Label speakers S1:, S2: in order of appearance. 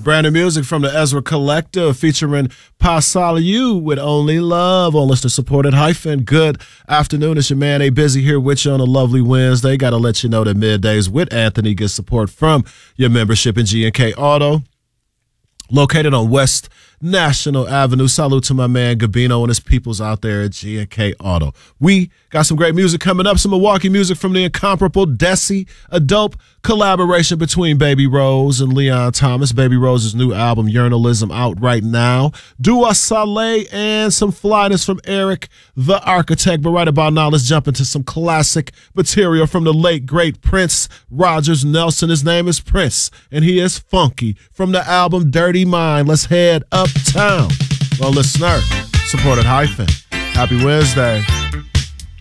S1: Brand new music from the Ezra Collective featuring Pasaliu with Only Love on listener-supported hyphen. Good afternoon. It's your man A Busy here with you on a lovely Wednesday. Got to let you know that Middays with Anthony gets support from your membership in G&K Auto, located on West National Avenue. Salute to my man Gabino and his peoples out there at G&K Auto. We got some great music coming up, some Milwaukee music from the incomparable Desi, a dope collaboration between Baby Rose and Leon Thomas. Baby Rose's new album, Yearnalism, out right now. Dua Saleh and some flyness from Eric the Architect. But right about now, let's jump into some classic material from the late, great Prince Rogers Nelson. His name is Prince, and he is funky. From the album Dirty Mind, let's head uptown. Well, listener, supported hyphen. Happy Wednesday.